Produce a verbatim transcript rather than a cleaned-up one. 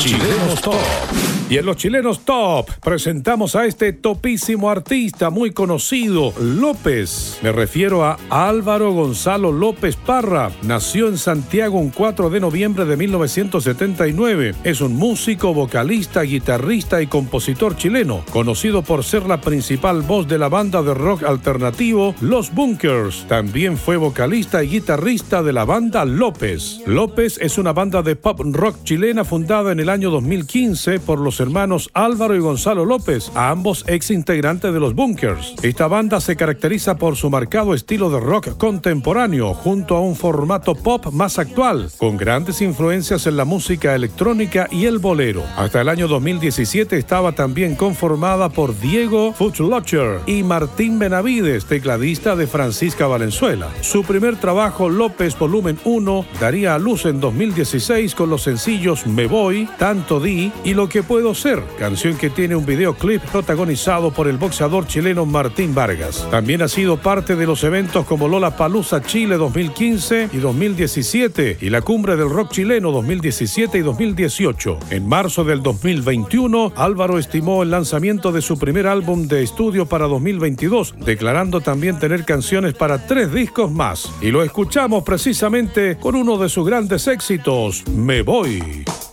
Chilenos Top. Y en los Chilenos Top presentamos a este topísimo artista muy conocido, López. Me refiero a Álvaro Gonzalo López Parra. Nació en Santiago un cuatro de noviembre de mil novecientos setenta y nueve. Es un músico, vocalista, guitarrista y compositor chileno, conocido por ser la principal voz de la banda de rock alternativo Los Bunkers. También fue vocalista y guitarrista de la banda López. López es una banda de pop rock chilena fundada en el año dos mil quince por los hermanos Álvaro y Gonzalo López, a ambos ex integrantes de Los Bunkers. Esta banda se caracteriza por su marcado estilo de rock contemporáneo, junto a un formato pop más actual, con grandes influencias en la música electrónica y el bolero. Hasta el año dos mil diecisiete estaba también conformada por Diego Fuchlocher y Martín Benavides, tecladista de Francisca Valenzuela. Su primer trabajo, López Volumen uno, daría a luz en dos mil dieciséis con los sencillos Me Voy, Tanto Di y Lo que Puedo Ser, canción que tiene un videoclip protagonizado por el boxeador chileno Martín Vargas. También ha sido parte de los eventos como Lollapalooza Chile dos mil quince y dos mil diecisiete y la Cumbre del Rock Chileno dos mil diecisiete y dos mil dieciocho. En marzo del dos mil veintiuno, Álvaro estimó el lanzamiento de su primer álbum de estudio para dos mil veintidós, declarando también tener canciones para tres discos más. Y lo escuchamos precisamente con uno de sus grandes éxitos, Me Voy.